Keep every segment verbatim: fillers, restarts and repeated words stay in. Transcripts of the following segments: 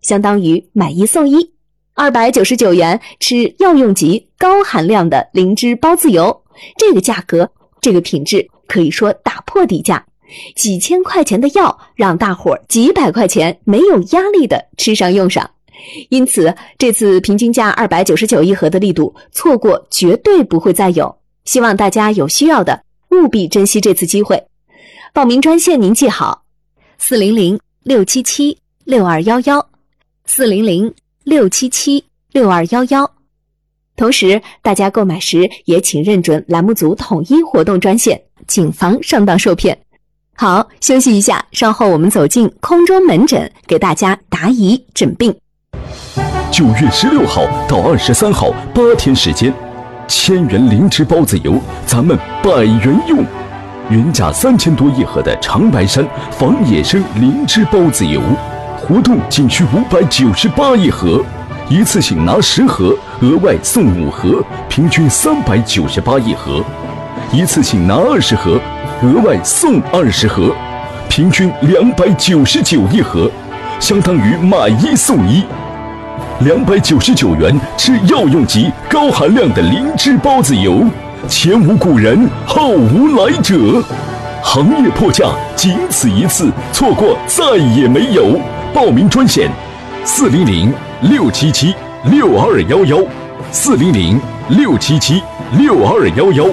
相当于买一送一。二百九十九元吃药用级高含量的灵芝孢子油，这个价格，这个品质可以说打破底价。几千块钱的药，让大伙儿几百块钱没有压力的吃上用上。因此，这次平均价二百九十九一盒的力度，错过绝对不会再有。希望大家有需要的务必珍惜这次机会。报名专线您记好：四零零六七七六二幺幺，四零零六七七六二幺幺。同时，大家购买时也请认准栏目组统一活动专线，谨防上当受骗。好，休息一下，稍后我们走进空中门诊，给大家答疑诊病。 九月十六号到二十三号八天时间，千元灵芝孢子油，咱们百元用。原价三千多一盒的长白山防野生灵芝孢子油，活动仅需五百九十八一盒，一次性拿十盒，额外送五盒，平均三百九十八一盒；一次性拿二十盒，额外送二十盒，平均两百九十九一盒，相当于买一送一。两百九十九元吃药用级高含量的灵芝孢子油，前无古人后无来者，行业破价，仅此一次，错过再也没有。报名专线：四零零六七七六二幺幺，四零零六七七六二幺幺。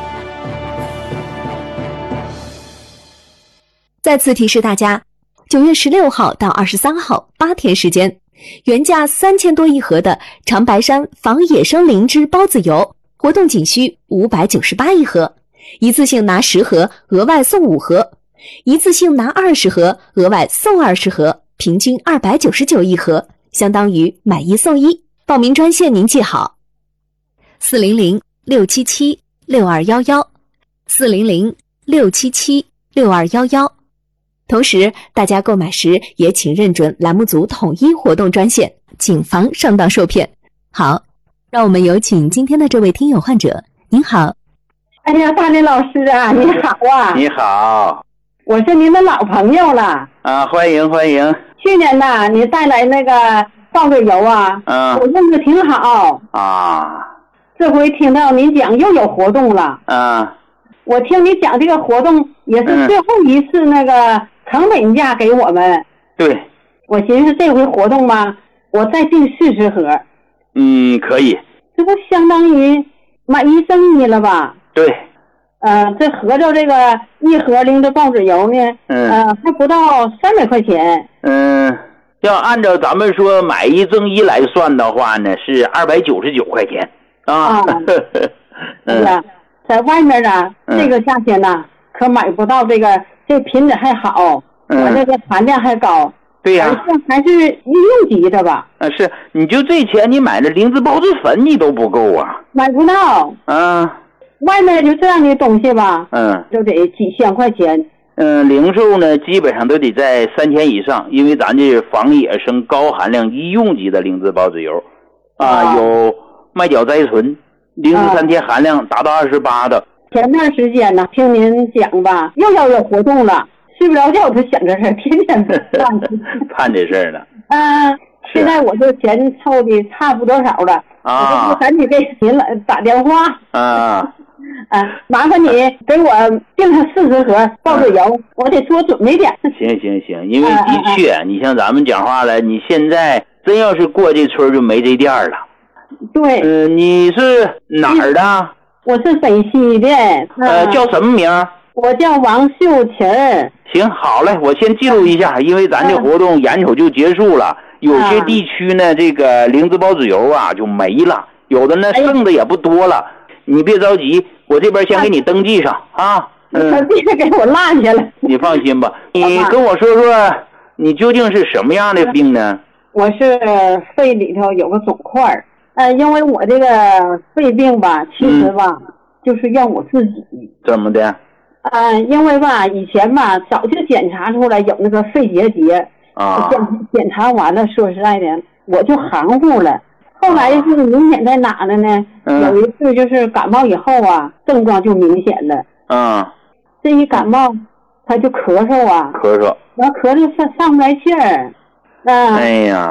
再次提示大家，九月十六号到二十三号八天时间，原价三千多一盒的长白山防野生灵芝孢子油，活动仅需五百九十八一盒，一次性拿十盒，额外送五盒；一次性拿二十盒，额外送二十盒，平均二百九十九一盒，相当于买一送一。报名专线您记好：四零零六七七六二幺幺，四零零六七七六二幺幺。同时，大家购买时也请认准栏目组统一活动专线，谨防上当受骗。好，让我们有请今天的这位听友患者。您好。 哎呀，大林老师啊，你好啊！ 你好， 我是您的老朋友了啊，欢迎欢迎。 去年呐，你带来那个爆水油啊， 嗯， 我用的挺好啊。 这回听到您讲又有活动了， 啊， 我听你讲这个活动也是最后一次那个成本价给我们。 嗯、对。 我寻思这回活动吧，我再订四十盒。 嗯，可以。 这不相当于买一赠一了吧？ 对。 呃，这合着这个一盒灵芝孢子油呢， 嗯， 呃，还不到三百块钱。 嗯，要按照咱们说买一赠一来算的话呢，是二百九十九块钱啊。啊是啊，在外面呢， 嗯、 这个价钱呢，可买不到这个，这品质还好， 嗯， 我这个含量还高。 对呀、 啊，还是医用级的吧？ 啊，是，你就这钱你买的灵芝孢子粉你都不够啊， 买不到。 啊。 外面就这样的东西吧， 嗯， 就得几千块钱。 嗯，零售呢基本上都得在三千以上，因为咱这防野生高含量医用级的灵芝孢子油，啊，啊有麦角甾醇，零十三天含量达到二十八的。 前段时间呢，听您讲吧，又要有活动了，睡不着觉就想这事儿，天天盼盼这事儿呢。 嗯、呃，现在我这钱凑的差不多少了， 啊， 我赶紧给您来打电话。 啊。 啊，麻烦你给我订上四十盒爆水油，嗯、我得多准备点。 行行行，因为的确，啊、你像咱们讲话了，你现在真要是过这村就没这店了。 对。 嗯、呃，你是哪儿的？ 我是陕西的。 呃，叫什么名？ 我叫王秀琴儿。 行，好嘞，我先记录一下，因为咱这活动眼瞅就结束了，有些地区呢，这个灵芝孢子油啊就没了，有的呢剩的也不多了。你别着急，我这边先给你登记上啊。 嗯，别给我落下了。 你放心吧，你跟我说说，你究竟是什么样的病呢？ 我是肺里头有个肿块，呃，因为我这个肺病吧，其实吧，嗯、就是怨我自己。 怎么的？ 呃，因为吧，以前吧，早就检查出来有那个肺结节啊， 检检查完了，说实在的，我就含糊了。后来是明显在哪了呢？ 嗯、 有一次就是感冒以后啊，症状就明显了。 嗯， 这一感冒，他就咳嗽啊， 咳嗽， 完咳嗽上上不来气儿。嗯、 哎呀。